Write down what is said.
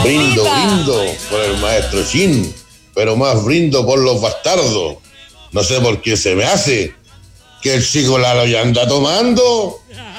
Brindo por el maestro Chin, pero más brindo por los bastardos. No sé por qué se me hace que el chico Lalo ya anda tomando